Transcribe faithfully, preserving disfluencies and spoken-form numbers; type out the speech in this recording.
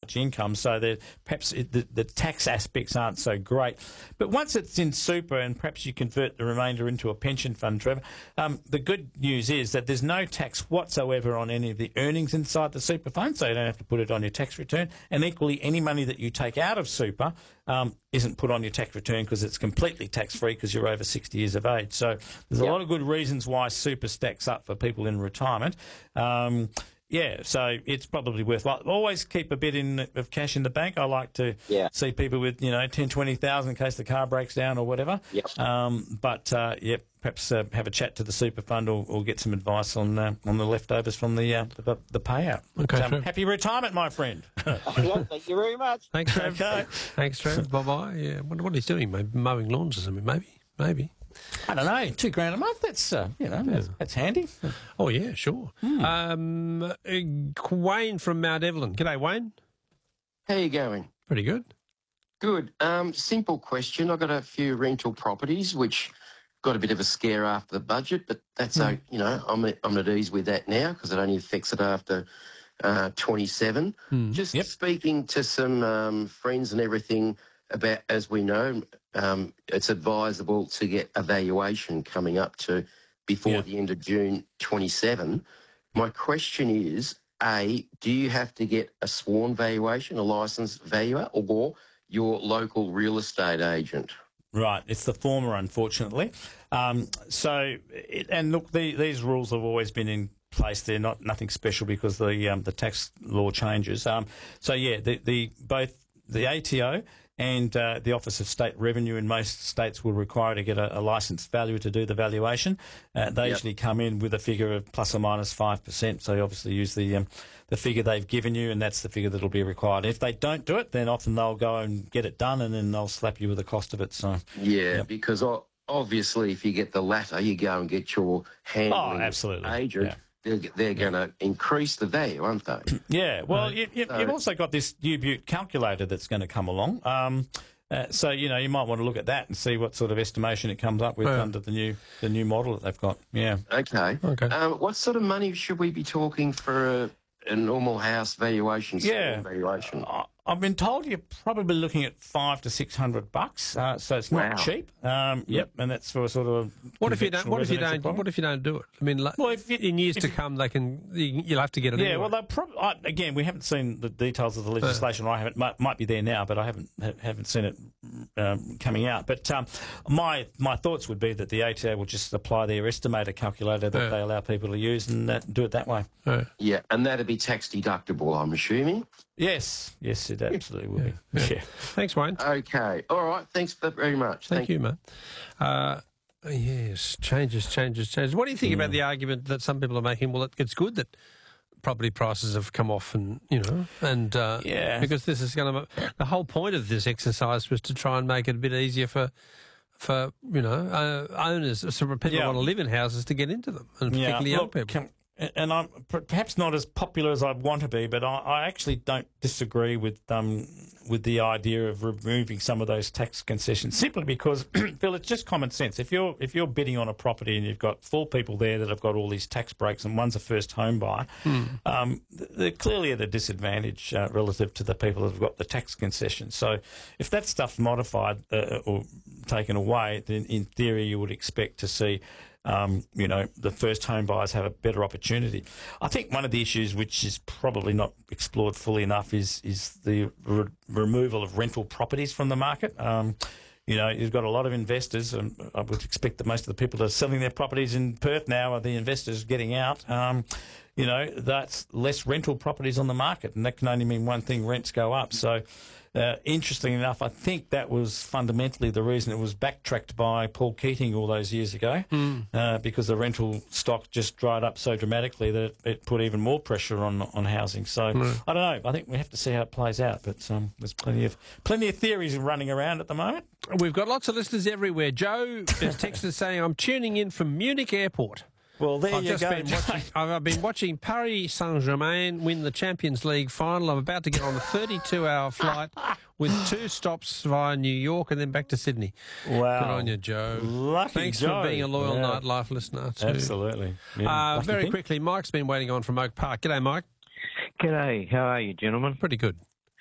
income, so that perhaps it, the, the tax aspects aren't so great. But once it's in super and perhaps you convert the remainder into a pension fund, Trevor, um, the good news is that there's no tax whatsoever on any of the earnings inside the super fund, so you don't have to put it on your tax return. And equally, any money that you take out of super um, isn't put on your tax return because it's completely tax-free because you're over sixty years of age. So there's yep. a lot of good reasons why super stacks up for people in retirement. Um, Yeah, so it's probably worthwhile. Always keep a bit in of cash in the bank. I like to yeah. see people with, you know, ten, twenty thousand in case the car breaks down or whatever. Yep. Um, but, uh, yeah, perhaps uh, have a chat to the super fund or, or get some advice on uh, on the leftovers from the uh, the, the payout. Okay, um, happy retirement, my friend. Yeah, thank you very much. Thanks, Trev. Okay. Thanks, Trev. Bye-bye. Yeah, I wonder what he's doing. Maybe mowing lawns or something. Maybe. Maybe. I don't know, two grand a month, that's, uh, you know, yeah. that's, that's handy. Oh, yeah, sure. Mm. Um, uh, Wayne from Mount Evelyn. G'day, Wayne. How you going? Pretty good. Good. Um, simple question. I've got a few rental properties which got a bit of a scare after the budget, but that's, mm. uh, you know, I'm, I'm at ease with that now because it only affects it after uh, twenty-seven. Mm. Just yep. speaking to some um, friends and everything about, as we know, um, it's advisable to get a valuation coming up to before yeah. the end of June twenty-seven. My question is, A, do you have to get a sworn valuation, a licensed valuer, or your local real estate agent? Right, it's the former, unfortunately. Um, so, it, and look, the, these rules have always been in place. They're not nothing special because the um, the tax law changes. Um, so, yeah, the, the both the A T O and uh, the Office of State Revenue in most states will require to get a, a licensed valuer to do the valuation. Uh, they yep. usually come in with a figure of plus or minus five percent, so you obviously use the um, the figure they've given you, and that's the figure that will be required. If they don't do it, then often they'll go and get it done, and then they'll slap you with the cost of it. So Yeah, yep. because obviously if you get the latter, you go and get your handling oh, absolutely. agent. Yeah. They're, they're going to increase the value, aren't they? Yeah, well, Right. you, you, So- you've also got this U-Butte calculator that's going to come along. Um, uh, so, you know, you might want to look at that and see what sort of estimation it comes up with Yeah. under the new the new model that they've got. Yeah. Okay. Okay. Um, what sort of money should we be talking for a, a normal house valuation? Yeah. sworn valuation. I- I've been told you're probably looking at five to six hundred bucks, uh, so it's not Wow. cheap. Um, yep, and that's for sort of. What if you don't? conventional What if you residential don't? property. What if you don't do it? I mean, like, Well, if you- in years if to you- come, they can. you- You'll have to get it. Yeah, anyway. well, they'll probably again. We haven't seen the details of the legislation. I haven't might, might be there now, but I haven't ha- haven't seen it um, coming out. But um, my my thoughts would be that the A T O will just apply their estimator calculator that Yeah. they allow people to use and uh, do it that way. Yeah. Yeah, and that'd be tax deductible, I'm assuming. Yes, yes, it absolutely will be. Yeah. Yeah. Thanks, Wayne. Okay. All right. Thanks for, very much. Thank, you, mate. Uh, yes, changes, changes, changes. What do you think about the argument that some people are making? Well, it, it's good that property prices have come off, and you know, and uh, Yeah. because this is going to. The whole point of this exercise was to try and make it a bit easier for. For you know uh, owners, so for people Yeah. who want to live in houses to get into them, and particularly young look, people. can- and I'm per- perhaps not as popular as I want to be, but I, I actually don't disagree with um with the idea of removing some of those tax concessions simply because, Phil, it's just common sense. If you're if you're bidding on a property and you've got four people there that have got all these tax breaks and one's a first home buyer, um, they're clearly at a disadvantage uh, relative to the people that have got the tax concessions. So if that stuff's modified uh, or taken away, then in theory you would expect to see Um, you know, the first home buyers have a better opportunity. I think one of the issues which is probably not explored fully enough is is the re- removal of rental properties from the market. Um, you know, you've got a lot of investors, and I would expect that most of the people that are selling their properties in Perth now are the investors getting out. Um, you know, that's less rental properties on the market, and that can only mean one thing: rents go up. So, uh, interesting enough, I think that was fundamentally the reason it was backtracked by Paul Keating all those years ago, Mm. uh, because the rental stock just dried up so dramatically that it, it put even more pressure on on housing. So, I don't know. I think we have to see how it plays out, but um, there's plenty of plenty of theories running around at the moment. We've got lots of listeners everywhere. Joe has texted saying, "I'm tuning in from Munich Airport. Well, there I've you just go. been watching, I've I've been watching Paris Saint-Germain win the Champions League final. I'm about to get on a thirty-two hour flight with two stops via New York and then back to Sydney." Wow. Good on you, Joe. Lucky Thanks Joe. for being a loyal Yeah. Nightlife listener too. Absolutely. Yeah. Uh, Lucky very thing. quickly, Mike's been waiting on from Oak Park. G'day, Mike. G'day, how are you, gentlemen? Pretty good.